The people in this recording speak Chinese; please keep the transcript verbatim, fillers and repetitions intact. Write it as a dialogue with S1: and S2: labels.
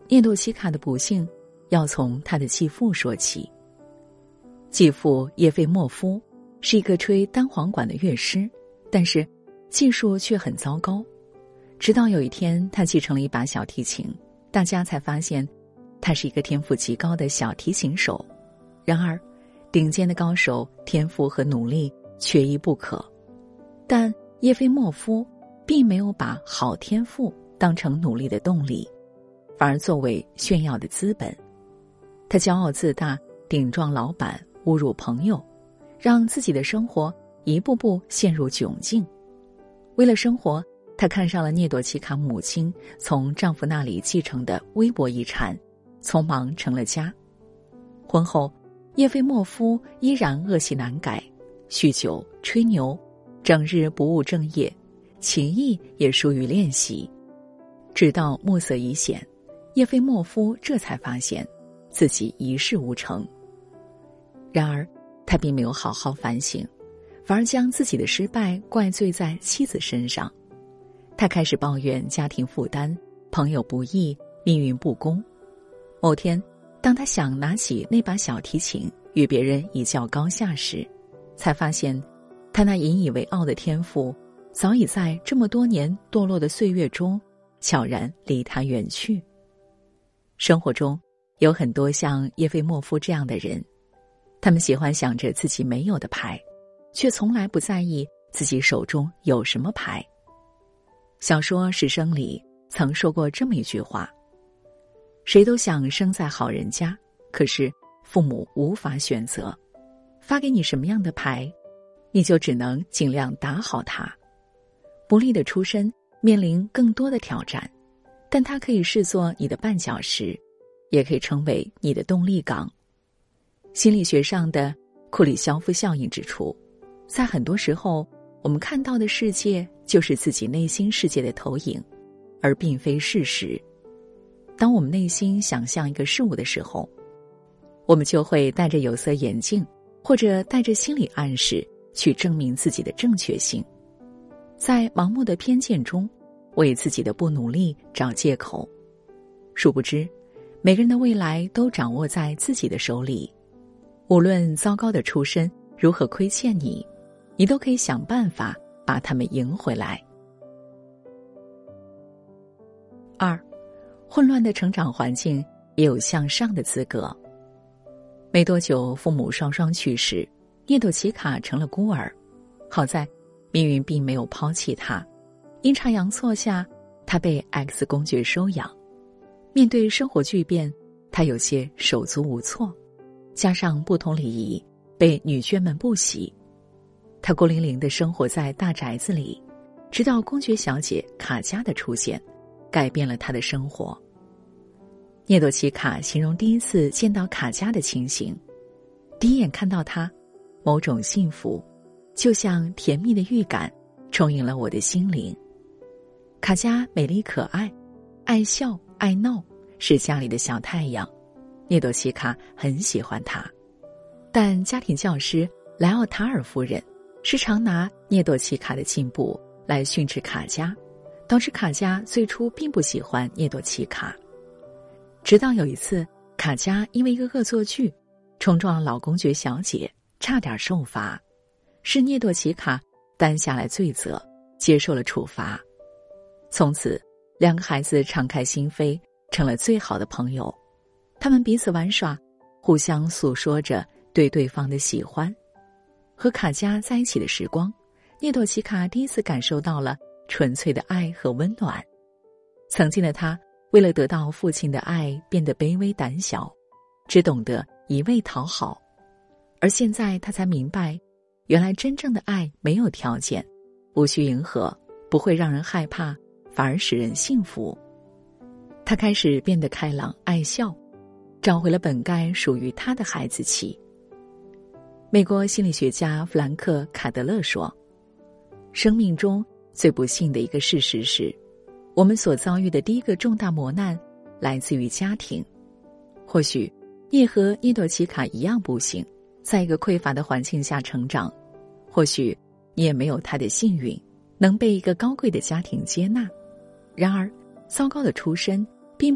S1: 涅多奇卡的不幸要从他的继父说起。继父叶费莫夫是一个吹单簧管的乐师，但是技术却很糟糕。直到有一天他继承了一把小提琴，大家才发现他是一个天赋极高的小提琴手。然而顶尖的高手天赋和努力缺一不可，但叶费莫夫并没有把好天赋当成努力的动力，反而作为炫耀的资本。他骄傲自大，顶撞老板，侮辱朋友，让自己的生活一步步陷入窘境。为了生活，他看上了涅多奇卡母亲从丈夫那里继承的微薄遗产，匆忙成了家。婚后，叶费莫夫依然恶习难改，酗酒、吹牛，整日不务正业，琴艺也疏于练习。直到暮色已显，叶费莫夫这才发现自己一事无成。然而他并没有好好反省，反而将自己的失败怪罪在妻子身上。他开始抱怨家庭负担、朋友不义、命运不公。某天，当他想拿起那把小提琴与别人一较高下时，才发现他那引以为傲的天赋早已在这么多年堕落的岁月中悄然离他远去。生活中有很多像叶费莫夫这样的人，他们喜欢想着自己没有的牌，却从来不在意自己手中有什么牌。小说《师生》里曾说过这么一句话：谁都想生在好人家，可是父母无法选择，发给你什么样的牌，你就只能尽量打好它。不利的出身面临更多的挑战，但它可以视作你的绊脚石，也可以成为你的动力港。心理学上的库里肖夫效应指出，在很多时候，我们看到的世界就是自己内心世界的投影，而并非事实。当我们内心想象一个事物的时候，我们就会戴着有色眼镜，或者带着心理暗示去证明自己的正确性，在盲目的偏见中为自己的不努力找借口。殊不知，每个人的未来都掌握在自己的手里，无论糟糕的出身如何亏欠你，你都可以想办法把他们赢回来。二，混乱的成长环境也有向上的资格。没多久，父母双双去世，涅多奇卡成了孤儿。好在命运并没有抛弃他，阴差阳错下，他被 X 公爵收养。面对生活巨变，他有些手足无措，加上不同礼仪，被女眷们不喜。他孤零零地生活在大宅子里，直到公爵小姐卡佳的出现，改变了他的生活。涅多奇卡形容第一次见到卡佳的情形：第一眼看到她，某种幸福就像甜蜜的预感充盈了我的心灵。卡佳美丽可爱，爱笑爱闹，是家里的小太阳。涅多奇卡很喜欢她，但家庭教师莱奥塔尔夫人时常拿涅多奇卡的进步来训斥卡佳，导致卡佳最初并不喜欢涅多奇卡。直到有一次，卡佳因为一个恶作剧冲撞了老公爵小姐，差点受罚，是涅多奇卡担下来罪责，接受了处罚。从此，两个孩子敞开心扉，成了最好的朋友。他们彼此玩耍，互相诉说着对对方的喜欢。和卡佳在一起的时光，涅多奇卡第一次感受到了纯粹的爱和温暖。曾经的他为了得到父亲的爱变得卑微胆小，只懂得一味讨好。而现在他才明白，原来真正的爱没有条件，无需迎合，不会让人害怕，反而使人幸福。他开始变得开朗爱笑，找回了本该属于他的孩子气。美国心理学家弗兰克·卡德勒说，生命中最不幸的一个事实是，我们所遭遇的第一个重大磨难来自于家庭。或许你也和涅多奇卡一样不幸，在一个匮乏的环境下成长，或许你也没有他的幸运，能被一个高贵的家庭接纳。然而，糟糕的出身